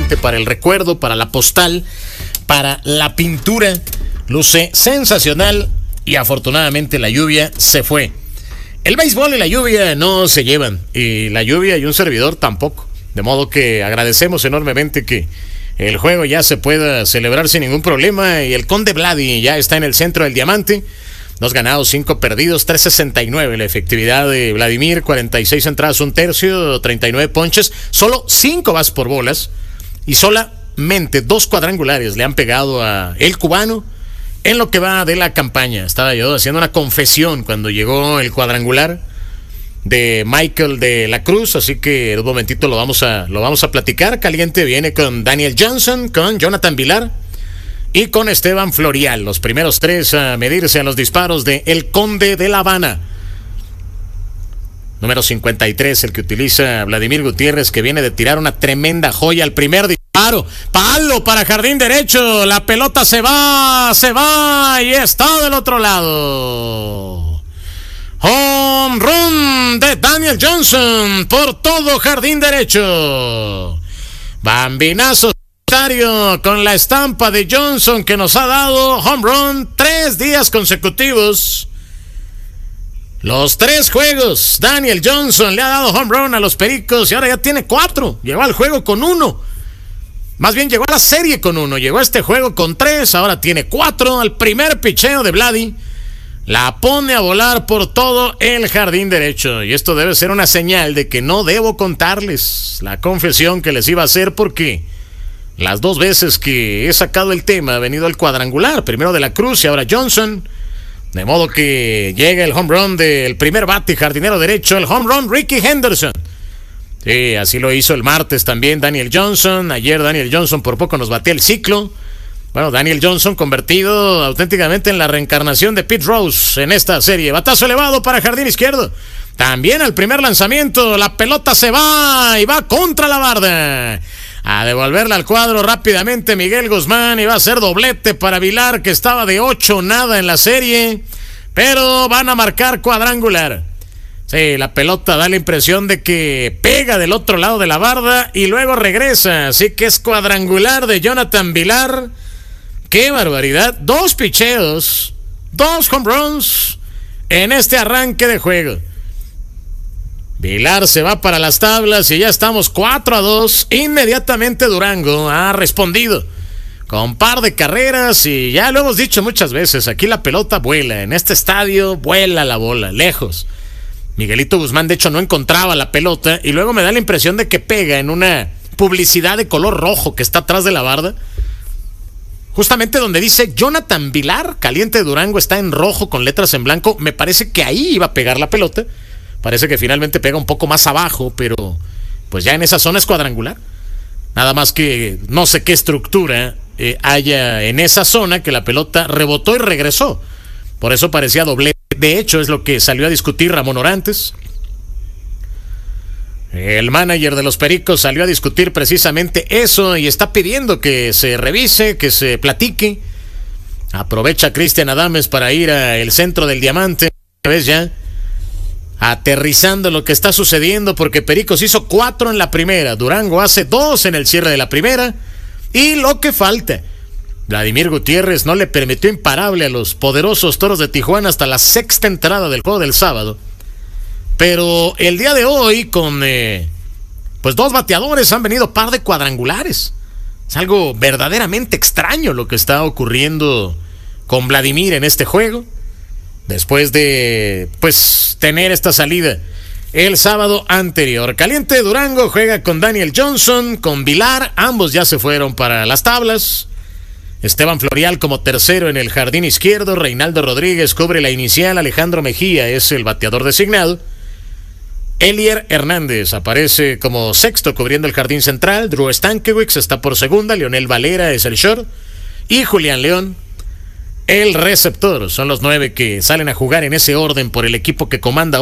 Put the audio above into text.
precisamente para el recuerdo, para la postal, para la pintura. Luce sensacional y afortunadamente la lluvia se fue. El béisbol y la lluvia no se llevan, y la lluvia y un servidor tampoco. De modo que agradecemos enormemente que el juego ya se pueda celebrar sin ningún problema, y el Conde Vladi ya está en el centro del diamante. 2 ganados, 5 perdidos, 3.69 la efectividad de Vladimir, 46 entradas, 1/3, 39 ponches, solo 5 bases por bolas, y solamente 2 cuadrangulares le han pegado a el cubano en lo que va de la campaña. Estaba yo haciendo una confesión cuando llegó el cuadrangular de Michael de la Cruz, así que en un momentito lo vamos a platicar. Caliente viene con Daniel Johnson, con Jonathan Villar y con Esteban Florial, los primeros 3 a medirse a los disparos de El Conde de La Habana. Número 53, el que utiliza Vladimir Gutiérrez, que viene de tirar una tremenda joya al primer disparo. Palo para jardín derecho, la pelota se va y está del otro lado. Home run de Daniel Johnson por todo jardín derecho. Bambinazo con la estampa de Johnson, que nos ha dado home run 3 días consecutivos. Los 3 juegos, Daniel Johnson le ha dado home run a los Pericos y ahora ya tiene 4. Llegó al juego con 1. Más bien llegó a la serie con 1. Llegó a este juego con 3. Ahora tiene 4. Al primer picheo de Vladi la pone a volar por todo el jardín derecho. Y esto debe ser una señal de que no debo contarles la confesión que les iba a hacer, porque las 2 veces que he sacado el tema ha venido el cuadrangular, primero de la Cruz y ahora Johnson. De modo que llega el home run del primer bate, jardinero derecho, el home run Ricky Henderson. Sí, así lo hizo el martes también Daniel Johnson. Ayer Daniel Johnson por poco nos batea el ciclo. Bueno, Daniel Johnson convertido auténticamente en la reencarnación de Pete Rose en esta serie. Batazo elevado para jardín izquierdo. También al primer lanzamiento, la pelota se va y va contra la barda. A devolverla al cuadro rápidamente Miguel Guzmán, y va a ser doblete para Villar, que estaba de 8-0 en la serie, pero van a marcar cuadrangular. Sí, la pelota da la impresión de que pega del otro lado de la barda y luego regresa, así que es cuadrangular de Jonathan Villar. ¡Qué barbaridad! 2 picheos, 2 home runs en este arranque de juego. Villar se va para las tablas y ya estamos 4-2. Inmediatamente Durango ha respondido con par de carreras, y ya lo hemos dicho muchas veces, aquí la pelota vuela, en este estadio vuela la bola, lejos. Miguelito Guzmán de hecho no encontraba la pelota y luego me da la impresión de que pega en una publicidad de color rojo que está atrás de la barda, justamente donde dice Jonathan Villar. Caliente de Durango está en rojo con letras en blanco. Me parece que ahí iba a pegar la pelota. Parece que finalmente pega un poco más abajo, pero pues ya en esa zona es cuadrangular. Nada más que no sé qué estructura haya en esa zona, que la pelota rebotó y regresó. Por eso parecía doblete. De hecho, es lo que salió a discutir Ramón Orantes. El manager de los Pericos salió a discutir precisamente eso y está pidiendo que se revise, que se platique. Aprovecha Cristian Adames para ir al centro del diamante. ¿Ves ya? Aterrizando lo que está sucediendo, porque Pericos hizo 4 en la primera, Durango hace 2 en el cierre de la primera, y lo que falta, Vladimir Gutiérrez no le permitió imparable a los poderosos Toros de Tijuana hasta la 6ª entrada del juego del sábado. Pero el día de hoy, con pues 2 bateadores, han venido par de cuadrangulares. Es algo verdaderamente extraño lo que está ocurriendo con Vladimir en este juego, después de pues tener esta salida el sábado anterior. Caliente de Durango juega con Daniel Johnson, con Villar, ambos ya se fueron para las tablas. Esteban Florial como tercero en el jardín izquierdo, Reinaldo Rodríguez cubre la inicial, Alejandro Mejía es el bateador designado. Elier Hernández aparece como sexto cubriendo el jardín central, Drew Stankiewicz está por segunda, Leonel Valera es el short y Julián León el receptor. Son los 9 que salen a jugar en ese orden por el equipo que comanda